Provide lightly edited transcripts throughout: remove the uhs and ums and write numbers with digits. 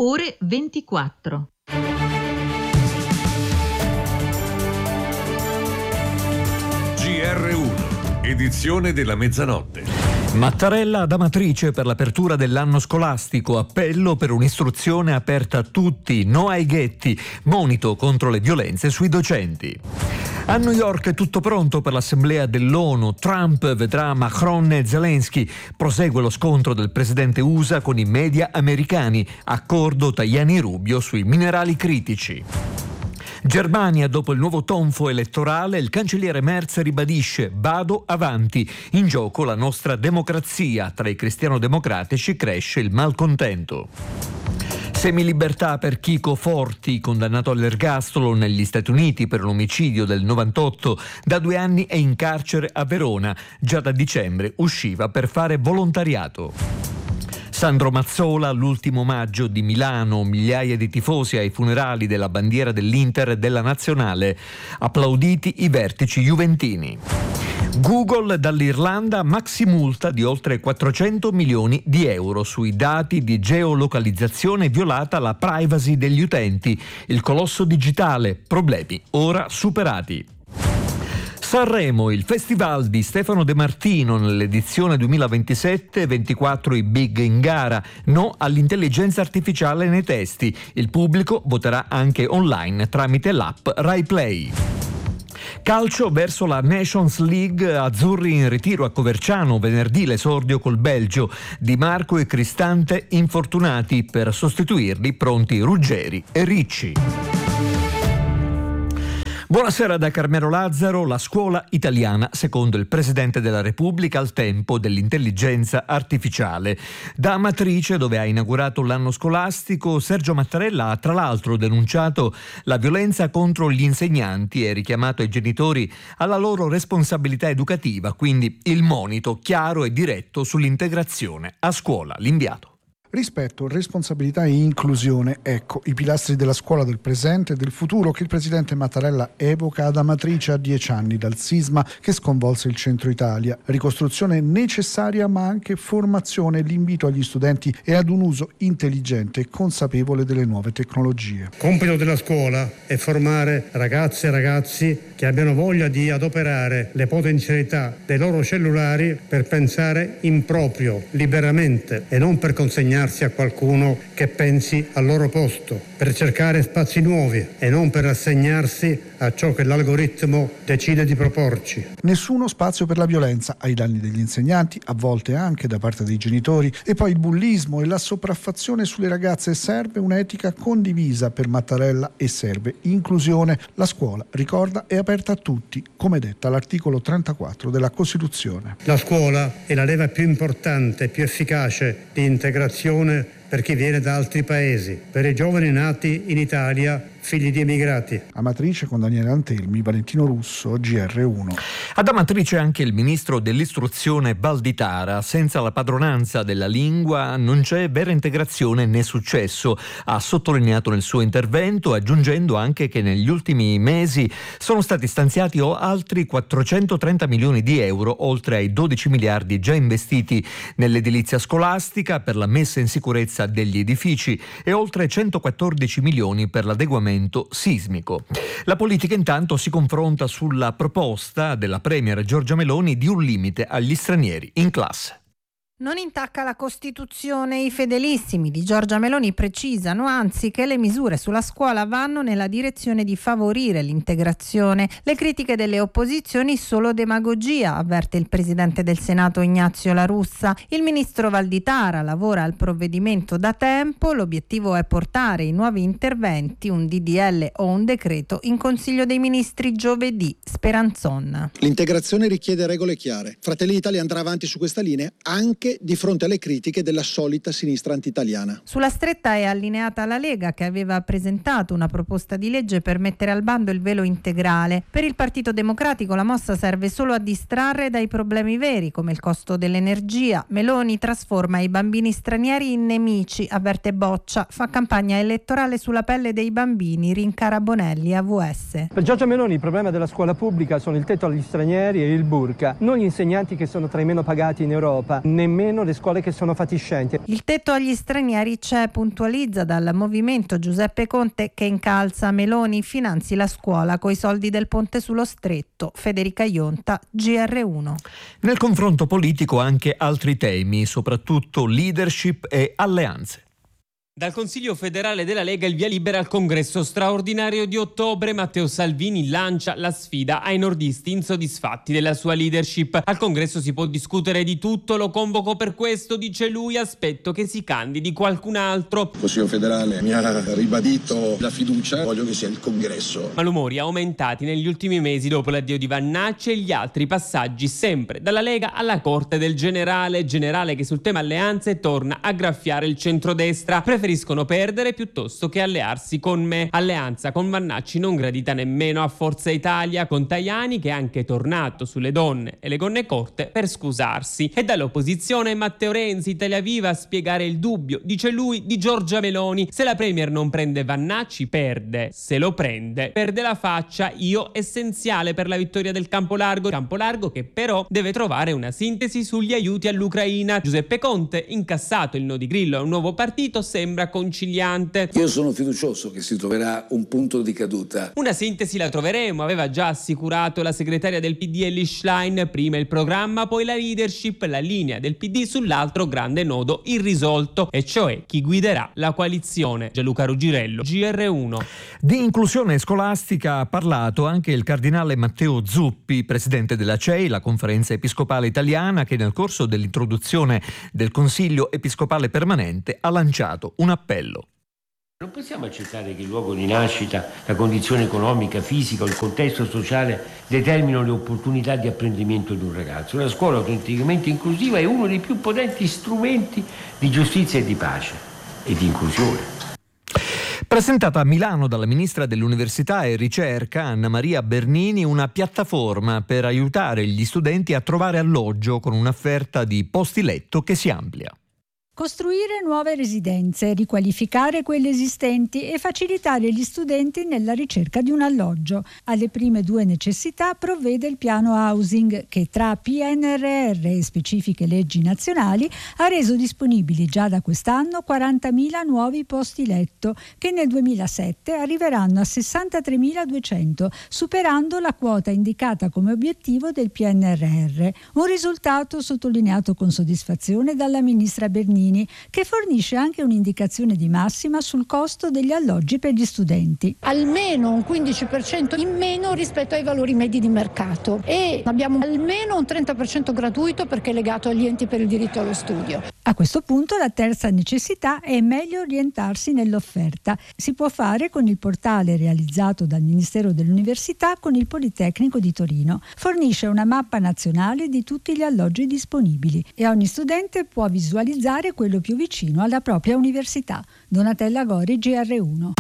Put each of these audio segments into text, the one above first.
ore 24. GR1, edizione della mezzanotte. Mattarella ad Amatrice per l'apertura dell'anno scolastico, appello per un'istruzione aperta a tutti, no ai ghetti, monito contro le violenze sui docenti. A New York è tutto pronto per l'assemblea dell'ONU, Trump vedrà Macron e Zelensky, prosegue lo scontro del presidente USA con i media americani, accordo Tajani-Rubio sui minerali critici. Germania, dopo il nuovo tonfo elettorale, il cancelliere Merz ribadisce: vado avanti, in gioco la nostra democrazia, tra i cristiano-democratici cresce il malcontento. Semilibertà per Chico Forti, condannato all'ergastolo negli Stati Uniti per l'omicidio del 98, da 2 anni è in carcere a Verona, già da dicembre usciva per fare volontariato. Sandro Mazzola, l'1 maggio di Milano, migliaia di tifosi ai funerali della bandiera dell'Inter e della Nazionale, applauditi i vertici juventini. Google dall'Irlanda maximulta di oltre 400 milioni di euro sui dati di geolocalizzazione, violata la privacy degli utenti. Il colosso digitale, problemi ora superati. Sanremo, il festival di Stefano De Martino nell'edizione 2027-24 i big in gara, no all'intelligenza artificiale nei testi. Il pubblico voterà anche online tramite l'app Rai Play. Calcio verso la Nations League, azzurri in ritiro a Coverciano, venerdì l'esordio col Belgio, Di Marco e Cristante infortunati, per sostituirli pronti Ruggeri e Ricci. Buonasera da Carmelo Lazzaro. La scuola italiana, secondo il Presidente della Repubblica, al tempo dell'intelligenza artificiale. Da Amatrice, dove ha inaugurato l'anno scolastico, Sergio Mattarella ha tra l'altro denunciato la violenza contro gli insegnanti e richiamato i genitori alla loro responsabilità educativa, quindi il monito chiaro e diretto sull'integrazione a scuola. L'inviato. Rispetto, responsabilità e inclusione, ecco i pilastri della scuola del presente e del futuro che il presidente Mattarella evoca ad Amatrice a 10 anni dal sisma che sconvolse il centro Italia. Ricostruzione necessaria ma anche formazione e l'invito agli studenti e ad un uso intelligente e consapevole delle nuove tecnologie. Compito della scuola è formare ragazze e ragazzi che abbiano voglia di adoperare le potenzialità dei loro cellulari per pensare in proprio, liberamente, e non per consegnarsi a qualcuno che pensi al loro posto, per cercare spazi nuovi e non per rassegnarsi a ciò che l'algoritmo decide di proporci. Nessuno spazio per la violenza ai danni degli insegnanti, a volte anche da parte dei genitori, e poi il bullismo e la sopraffazione sulle ragazze. Serve un'etica condivisa per Mattarella e serve inclusione. La scuola, ricorda, è aperta a tutti, come detta l'articolo 34 della Costituzione. La scuola è la leva più importante e più efficace di integrazione per chi viene da altri paesi, per i giovani nati in Italia, figli di emigrati. Amatrice con Daniele Antelmi, Valentino Russo, GR1. Ad Amatrice anche il ministro dell'istruzione Valditara. Senza la padronanza della lingua non c'è vera integrazione né successo, ha sottolineato nel suo intervento, aggiungendo anche che negli ultimi mesi sono stati stanziati altri 430 milioni di euro, oltre ai 12 miliardi già investiti nell'edilizia scolastica per la messa in sicurezza degli edifici e oltre 114 milioni per l'adeguamento sismico. La politica intanto si confronta sulla proposta della premier Giorgia Meloni di un limite agli stranieri in classe. Non intacca la Costituzione. I fedelissimi di Giorgia Meloni precisano anzi che le misure sulla scuola vanno nella direzione di favorire l'integrazione. Le critiche delle opposizioni solo demagogia, avverte il presidente del Senato Ignazio La Russa. Il ministro Valditara lavora al provvedimento da tempo. L'obiettivo è portare i nuovi interventi, un DDL o un decreto, in Consiglio dei Ministri giovedì. Speranzon. L'integrazione richiede regole chiare. Fratelli d'Italia andrà avanti su questa linea anche di fronte alle critiche della solita sinistra antitaliana. Sulla stretta è allineata la Lega, che aveva presentato una proposta di legge per mettere al bando il velo integrale. Per il Partito Democratico la mossa serve solo a distrarre dai problemi veri, come il costo dell'energia. Meloni trasforma i bambini stranieri in nemici, avverte Boccia, fa campagna elettorale sulla pelle dei bambini, rincara Bonelli, AVS. Per Giorgia Meloni il problema della scuola pubblica sono il tetto agli stranieri e il burka, non gli insegnanti che sono tra i meno pagati in Europa, nemmeno meno le scuole che sono fatiscenti. Il tetto agli stranieri c'è, puntualizza dal movimento Giuseppe Conte, che incalza Meloni finanzi la scuola coi soldi del ponte sullo Stretto. Federica Ionta, GR1. Nel confronto politico anche altri temi, soprattutto leadership e alleanze. Dal Consiglio federale della Lega il via libera al congresso straordinario di ottobre. Matteo Salvini lancia la sfida ai nordisti insoddisfatti della sua leadership. Al congresso si può discutere di tutto, lo convoco per questo, dice lui, aspetto che si candidi qualcun altro. Il Consiglio federale mi ha ribadito la fiducia, voglio che sia il congresso. Malumori aumentati negli ultimi mesi dopo l'addio di Vannacci e gli altri passaggi sempre dalla Lega alla corte del generale che sul tema alleanze torna a graffiare il centrodestra. Preferiscono perdere piuttosto che allearsi con me. Alleanza con Vannacci non gradita nemmeno a Forza Italia, con Tajani che è anche tornato sulle donne e le gonne corte per scusarsi. E dall'opposizione Matteo Renzi, Italia Viva, a spiegare il dubbio, dice lui, di Giorgia Meloni. Se la Premier non prende Vannacci, perde. Se lo prende, perde la faccia. Io essenziale per la vittoria del Campolargo che però deve trovare una sintesi sugli aiuti all'Ucraina. Giuseppe Conte, incassato il no di Grillo a un nuovo partito, sembra conciliante. Io sono fiducioso che si troverà un punto di caduta. Una sintesi la troveremo, aveva già assicurato la segretaria del PD Elly Schlein, prima il programma, poi la leadership, la linea del PD sull'altro grande nodo irrisolto, e cioè chi guiderà la coalizione. Gianluca Ruggiero, GR1. Di inclusione scolastica ha parlato anche il cardinale Matteo Zuppi, presidente della CEI, la Conferenza Episcopale Italiana, che nel corso dell'introduzione del Consiglio Episcopale Permanente ha lanciato un appello. Non possiamo accettare che il luogo di nascita, la condizione economica, fisica o il contesto sociale determinino le opportunità di apprendimento di un ragazzo. Una scuola autenticamente inclusiva è uno dei più potenti strumenti di giustizia e di pace e di inclusione. Presentata a Milano dalla ministra dell'Università e Ricerca Anna Maria Bernini una piattaforma per aiutare gli studenti a trovare alloggio con un'offerta di posti letto che si amplia. Costruire nuove residenze, riqualificare quelle esistenti e facilitare gli studenti nella ricerca di un alloggio. Alle prime due necessità provvede il piano housing che tra PNRR e specifiche leggi nazionali ha reso disponibili già da quest'anno 40.000 nuovi posti letto che nel 2007 arriveranno a 63.200, superando la quota indicata come obiettivo del PNRR. Un risultato sottolineato con soddisfazione dalla ministra Bernini, che fornisce anche un'indicazione di massima sul costo degli alloggi per gli studenti. Almeno un 15% in meno rispetto ai valori medi di mercato, e abbiamo almeno un 30% gratuito perché è legato agli enti per il diritto allo studio. A questo punto la terza necessità è meglio orientarsi nell'offerta. Si può fare con il portale realizzato dal Ministero dell'Università con il Politecnico di Torino. Fornisce una mappa nazionale di tutti gli alloggi disponibili e ogni studente può visualizzare quello più vicino alla propria università. Donatella Gori, GR1.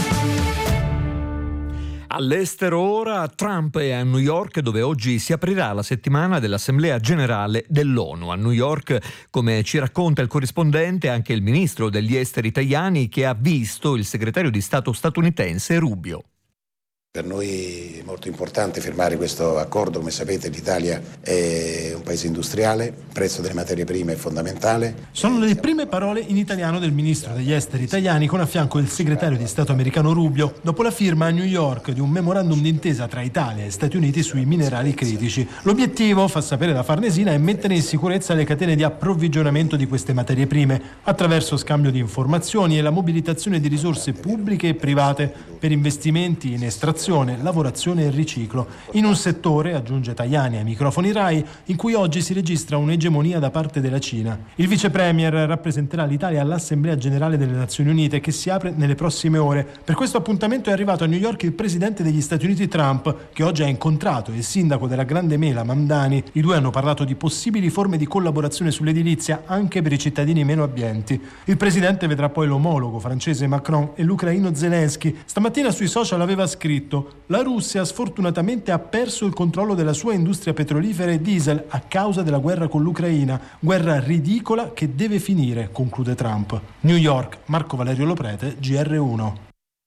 All'estero ora, Trump è a New York, dove oggi si aprirà la settimana dell'Assemblea Generale dell'ONU. A New York, come ci racconta il corrispondente, anche il ministro degli esteri Tajani, che ha visto il segretario di Stato statunitense Rubio. Per noi è molto importante firmare questo accordo. Come sapete, l'Italia è un paese industriale, il prezzo delle materie prime è fondamentale. Sono le prime parole in italiano del ministro degli esteri Tajani, con a fianco il segretario di Stato americano Rubio, dopo la firma a New York di un memorandum d'intesa tra Italia e Stati Uniti sui minerali critici. L'obiettivo, fa sapere la Farnesina, è mettere in sicurezza le catene di approvvigionamento di queste materie prime attraverso scambio di informazioni e la mobilitazione di risorse pubbliche e private per investimenti in estrazione, lavorazione e riciclo, in un settore, aggiunge Tajani ai microfoni Rai, in cui oggi si registra un'egemonia da parte della Cina. Il vice premier rappresenterà l'Italia all'Assemblea Generale delle Nazioni Unite, che si apre nelle prossime ore. Per questo appuntamento è arrivato a New York il presidente degli Stati Uniti Trump, che oggi ha incontrato il sindaco della Grande Mela Mamdani. I due hanno parlato di possibili forme di collaborazione sull'edilizia anche per i cittadini meno abbienti. Il presidente vedrà poi l'omologo francese Macron e l'ucraino Zelensky. Stamattina sui social aveva scritto: la Russia sfortunatamente ha perso il controllo della sua industria petrolifera e diesel a causa della guerra con l'Ucraina, guerra ridicola che deve finire, conclude Trump. New York, Marco Valerio Loprete, GR1.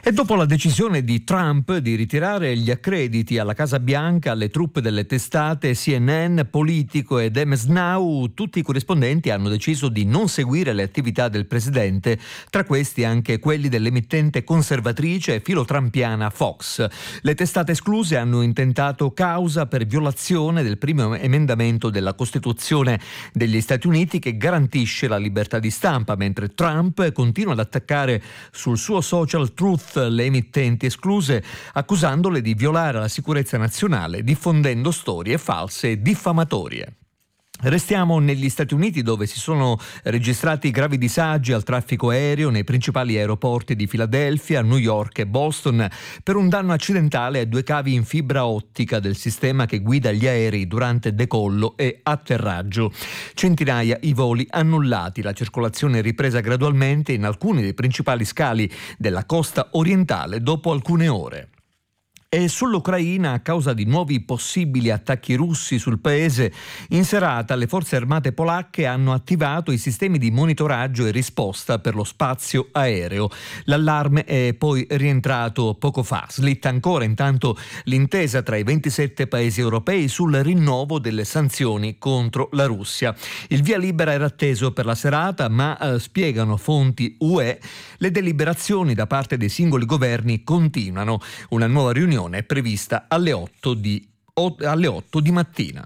E dopo la decisione di Trump di ritirare gli accrediti alla Casa Bianca alle truppe delle testate CNN, Politico ed MS Now, tutti i corrispondenti hanno deciso di non seguire le attività del presidente, tra questi anche quelli dell'emittente conservatrice e filotrampiana Fox. Le testate escluse hanno intentato causa per violazione del primo emendamento della Costituzione degli Stati Uniti che garantisce la libertà di stampa, mentre Trump continua ad attaccare sul suo social Truth le emittenti escluse, accusandole di violare la sicurezza nazionale diffondendo storie false e diffamatorie. Restiamo negli Stati Uniti, dove si sono registrati gravi disagi al traffico aereo nei principali aeroporti di Filadelfia, New York e Boston per un danno accidentale a 2 cavi in fibra ottica del sistema che guida gli aerei durante decollo e atterraggio. Centinaia i voli annullati, la circolazione è ripresa gradualmente in alcuni dei principali scali della costa orientale dopo alcune ore. E sull'Ucraina, a causa di nuovi possibili attacchi russi sul paese, in serata le forze armate polacche hanno attivato i sistemi di monitoraggio e risposta per lo spazio aereo. L'allarme è poi rientrato poco fa. Slitta ancora intanto l'intesa tra i 27 paesi europei sul rinnovo delle sanzioni contro la Russia. Il via libera era atteso per la serata, ma spiegano fonti UE, le deliberazioni da parte dei singoli governi continuano. Una nuova riunione è prevista alle 8 di mattina.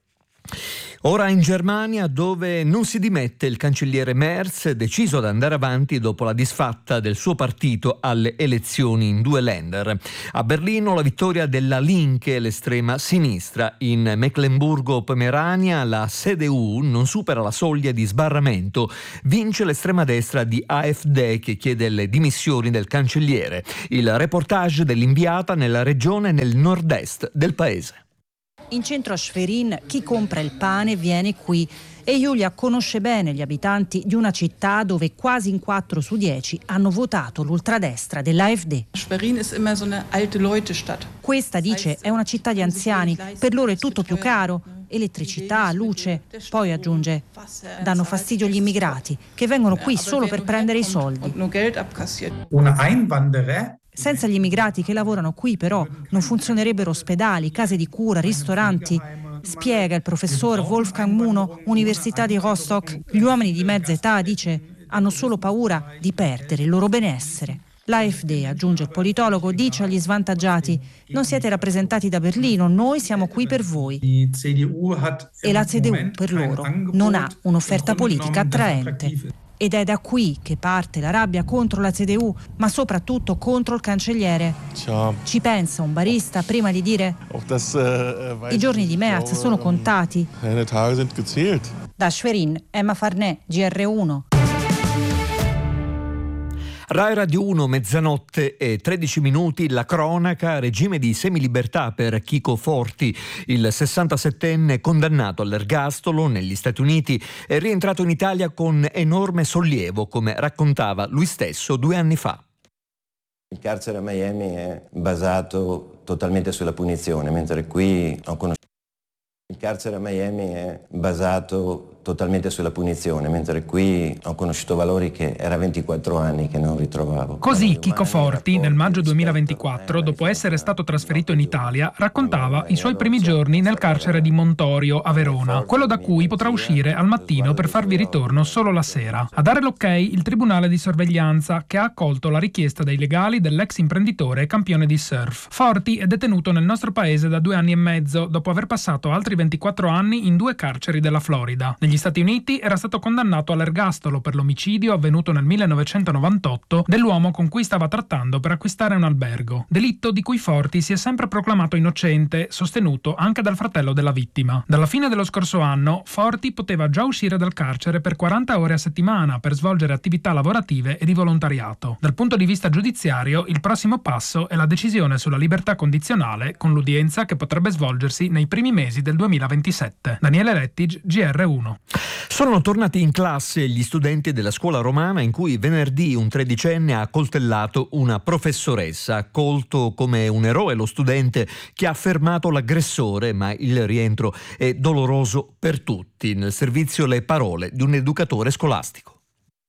Ora in Germania, dove non si dimette il cancelliere Merz, deciso ad andare avanti dopo la disfatta del suo partito alle elezioni in 2 Länder. A Berlino la vittoria della Linke, l'estrema sinistra. In Meclemburgo-Pomerania la CDU non supera la soglia di sbarramento. Vince l'estrema destra di AfD, che chiede le dimissioni del cancelliere. Il reportage dell'inviata nella regione nel nord-est del paese. In centro a Schwerin chi compra il pane viene qui e Julia conosce bene gli abitanti di una città dove quasi in 4 su 10 hanno votato l'ultradestra dell'AfD. Schwerin è immer so eine alte Leute-Stadt. Questa, dice, è una città di anziani, per loro è tutto più caro, elettricità, luce. Poi aggiunge, danno fastidio gli immigrati che vengono qui solo per prendere i soldi. Una Einwanderer. Senza gli immigrati che lavorano qui però non funzionerebbero ospedali, case di cura, ristoranti. Spiega il professor Wolfgang Muno, Università di Rostock. Gli uomini di mezza età, dice, hanno solo paura di perdere il loro benessere. L'AfD, aggiunge il politologo, dice agli svantaggiati: non siete rappresentati da Berlino, noi siamo qui per voi. E la CDU per loro non ha un'offerta politica attraente. Ed è da qui che parte la rabbia contro la CDU, ma soprattutto contro il cancelliere. Ci pensa un barista prima di dire: i giorni di Merz sono contati. Da Schwerin, Emma Farnè, GR1. Rai Radio 1, mezzanotte e 13 minuti, la cronaca, regime di semilibertà per Chico Forti, il 67enne condannato all'ergastolo negli Stati Uniti, è rientrato in Italia con enorme sollievo, come raccontava lui stesso 2 anni fa. Il carcere a Miami è basato totalmente sulla punizione, mentre qui ho conosciuto. Il carcere a Miami è basato totalmente sulla punizione, mentre qui ho conosciuto valori che era 24 anni che non ritrovavo. Così Chico Forti, nel maggio 2024, dopo essere stato trasferito in Italia, raccontava i suoi primi giorni nel carcere di Montorio a Verona, quello da cui potrà uscire al mattino per farvi ritorno solo la sera. A dare l'ok il tribunale di sorveglianza, che ha accolto la richiesta dei legali dell'ex imprenditore e campione di surf. Forti è detenuto nel nostro paese da 2 anni e mezzo, dopo aver passato altri 24 anni in 2 carceri della Florida. Negli Stati Uniti era stato condannato all'ergastolo per l'omicidio avvenuto nel 1998 dell'uomo con cui stava trattando per acquistare un albergo, delitto di cui Forti si è sempre proclamato innocente, sostenuto anche dal fratello della vittima. Dalla fine dello scorso anno Forti poteva già uscire dal carcere per 40 ore a settimana per svolgere attività lavorative e di volontariato. Dal punto di vista giudiziario, il prossimo passo è la decisione sulla libertà condizionale, con l'udienza che potrebbe svolgersi nei primi mesi del 2027. Daniele Rettig, GR1. Sono tornati in classe gli studenti della scuola romana in cui venerdì un 13enne ha accoltellato una professoressa. Accolto come un eroe lo studente che ha fermato l'aggressore, ma il rientro è doloroso per tutti. Nel servizio le parole di un educatore scolastico.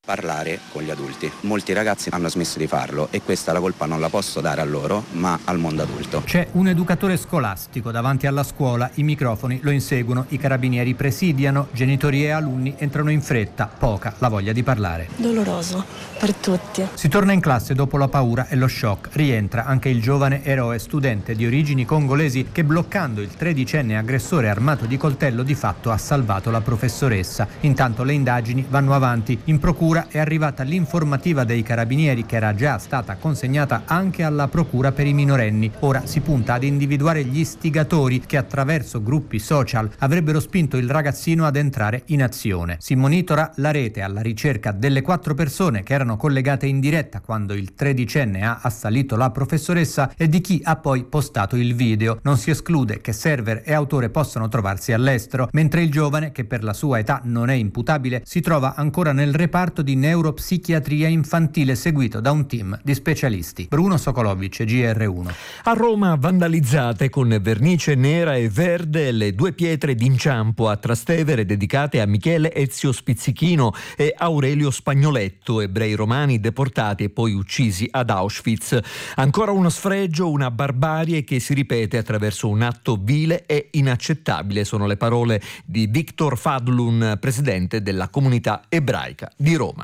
Parlare con gli adulti. Molti ragazzi hanno smesso di farlo e questa la colpa non la posso dare a loro, ma al mondo adulto. C'è un educatore scolastico davanti alla scuola, i microfoni lo inseguono, i carabinieri presidiano, genitori e alunni entrano in fretta, poca la voglia di parlare. Doloroso per tutti. Si torna in classe dopo la paura e lo shock. Rientra anche il giovane eroe studente di origini congolesi che, bloccando il 13enne aggressore armato di coltello, di fatto ha salvato la professoressa. Intanto le indagini vanno avanti. In procura è arrivata l'informativa dei carabinieri che era già stata consegnata anche alla procura per i minorenni. Ora si punta ad individuare gli istigatori che attraverso gruppi social avrebbero spinto il ragazzino ad entrare in azione. Si monitora la rete alla ricerca delle 4 persone che erano collegate in diretta quando il 13enne ha assalito la professoressa e di chi ha poi postato il video. Non si esclude che server e autore possano trovarsi all'estero, mentre il giovane, che per la sua età non è imputabile, si trova ancora nel reparto di neuropsichiatria infantile seguito da un team di specialisti. Bruno Sokolovic, GR1. A Roma vandalizzate con vernice nera e verde le 2 pietre d'inciampo a Trastevere dedicate a Michele Ezio Spizzichino e Aurelio Spagnoletto, ebrei romani deportati e poi uccisi ad Auschwitz. Ancora uno sfregio, una barbarie che si ripete attraverso un atto vile e inaccettabile, sono le parole di Victor Fadlun, presidente della comunità ebraica di Roma.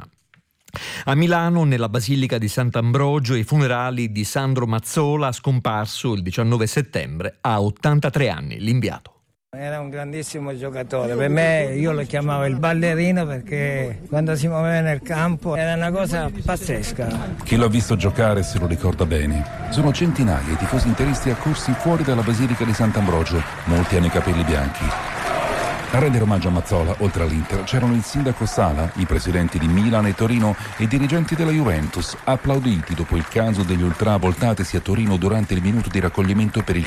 A Milano, nella Basilica di Sant'Ambrogio, i funerali di Sandro Mazzola, scomparso il 19 settembre a 83 anni, l'inviato. Era un grandissimo giocatore, per me io lo chiamavo il ballerino perché quando si muoveva nel campo era una cosa pazzesca. Chi l'ha visto giocare se lo ricorda bene. Sono centinaia i tifosi interisti accorsi fuori dalla Basilica di Sant'Ambrogio, molti hanno i capelli bianchi. A rendere omaggio a Mazzola, oltre all'Inter, c'erano il sindaco Sala, i presidenti di Milan e Torino e i dirigenti della Juventus, applauditi dopo il caso degli ultra voltatesi a Torino durante il minuto di raccoglimento per il